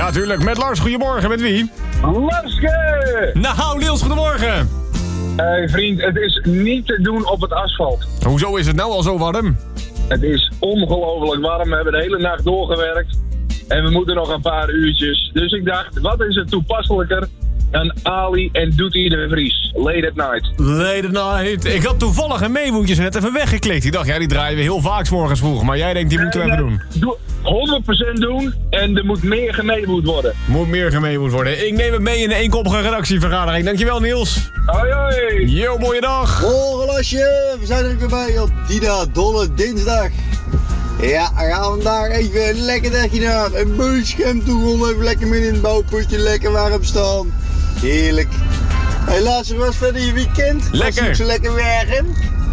Ja, tuurlijk. Met Lars, goedemorgen. Met wie? Larske! Nou, Niels, goedemorgen. Hey vriend, het is niet te doen op het asfalt. Hoezo is het nou al zo warm? Het is ongelooflijk warm. We hebben de hele nacht doorgewerkt. En we moeten nog een paar uurtjes. Dus ik dacht, wat is het toepasselijker dan Ali en Doetie de Vries? Late at night. Late at night. Ik had toevallig een meemoetjes net even weggeklikt. Ik dacht, ja, die draaien we heel vaak 's morgens vroeg. Maar jij denkt, die moeten we even doen. 100% doen en er moet meer gemeemoed worden. Moet meer gemeemoed worden. Ik neem het mee in de eenkoppige redactievergadering. Dankjewel, Niels. Hoi hoi. Yo, mooie dag. Morgen Lasje, we zijn er weer bij op Dina Dolle Dinsdag. Ja, we gaan vandaag even lekker naar een buurtschem toe. Gewoon even lekker midden in het bouwputje, lekker warm staan. Heerlijk. Helaas, er was verder je weekend. Lekker. Was zo lekker werken.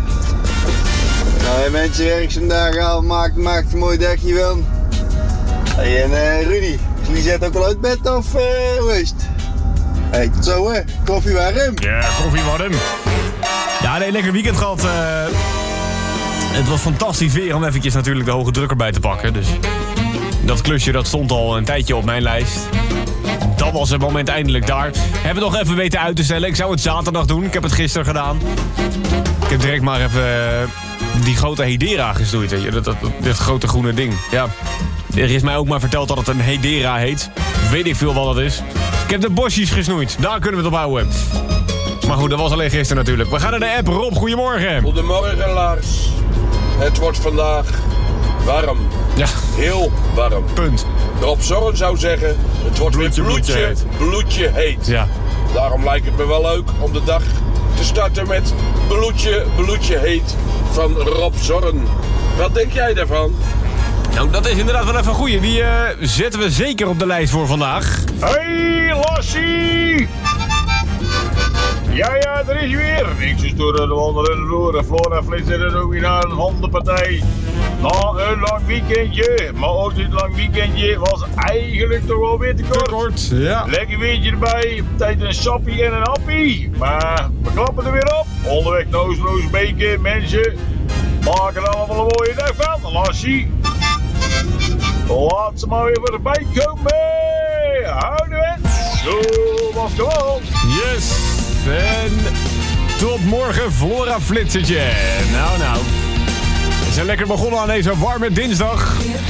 Nou, mensen, werk vandaag al, maakt een mooi dagje wel. Hey, en Rudy, is Lisette ook al uit bed of hoe is het? Hey, tot zo hè, koffie warm. Ja, koffie warm. Ja, nee, lekker weekend gehad. Het was fantastisch weer om eventjes natuurlijk de hoge druk erbij te pakken. Dus dat klusje dat stond al een tijdje op mijn lijst. Dat was het moment eindelijk daar. Hebben we nog even weten uit te stellen. Ik zou het zaterdag doen. Ik heb het gisteren gedaan. Ik heb direct maar even die grote Hedera gestoeid. Weet je? Dit grote groene ding. Ja. Er is mij ook maar verteld dat het een Hedera heet. Weet ik veel wat dat is. Ik heb de bosjes gesnoeid. Daar kunnen we het op houden. Maar goed, dat was alleen gisteren natuurlijk. We gaan naar de app. Rob, goedemorgen. Goedemorgen Lars. Het wordt vandaag warm. Ja. Heel warm. Punt. Rob Zorn zou zeggen, het wordt weer bloedje heet. Ja. Daarom lijkt het me wel leuk om de dag te starten met bloedje heet van Rob Zorn. Wat denk jij daarvan? Nou, dat is inderdaad wel even een goeie. Die zetten we zeker op de lijst voor vandaag. Hey, Lassie! Ja, er is weer. Niks is door de wandelen door. Flora flitsen er ook weer naar een hondenpartij. Na een lang weekendje, maar ook dit lang weekendje was eigenlijk toch wel weer te kort. Ja. Lekker weertje erbij, tijd een sappie en een appie. Maar we klappen er weer op. Onderweg naar Oostloosbeke, mensen. Maken er allemaal een mooie dag van. Lassie. Laat ze maar weer voorbij komen. Houden we. Zo was het gewoon. Yes. En tot morgen, Flora Flitsertje. Nou. We zijn lekker begonnen aan deze warme dinsdag.